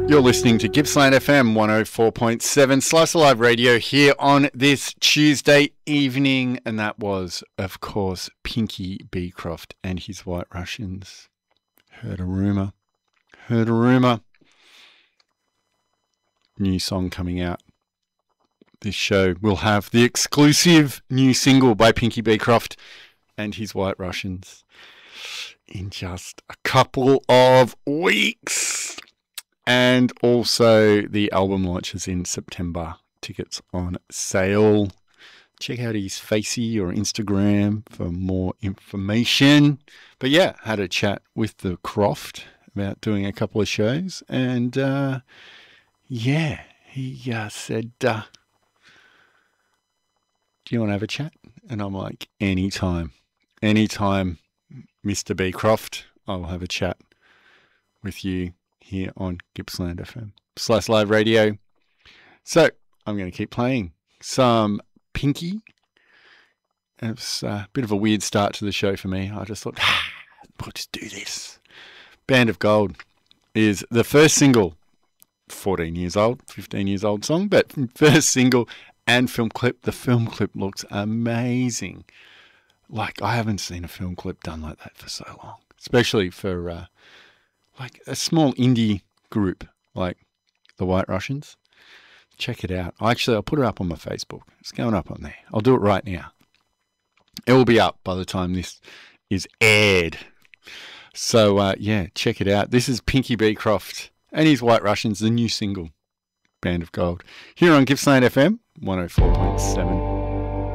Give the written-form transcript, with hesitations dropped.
You're listening to Gippsland FM 104.7 Slice of Live Radio here on this Tuesday evening. And that was, of course, Pinky Beecroft and his White Russians. Heard a rumour. New song coming out. This show will have the exclusive new single by Pinky Beecroft and his White Russians in just a couple of weeks. And also the album launches in September. Tickets on sale. Check out his Facey or Instagram for more information. But yeah, had a chat with the Croft about doing a couple of shows. And yeah, he said, do you want to have a chat? And I'm like, anytime, Mr. Beecroft, I will have a chat with you here on Gippsland FM Slice Live Radio. So I'm going to keep playing some Pinky. It's a bit of a weird start to the show for me. I just thought, we'll just do this. Band of Gold is the first single, 15 years old song, but first single and film clip. The film clip looks amazing. Like, I haven't seen a film clip done like that for so long, especially for like a small indie group like the White Russians. Check it out. I'll put it up on my Facebook. It's going up on there. I'll do it right now. It will be up by the time this is aired. So, yeah, check it out. This is Pinky Beecroft and his White Russians, the new single, Band of Gold, here on Gippsland FM 104.7.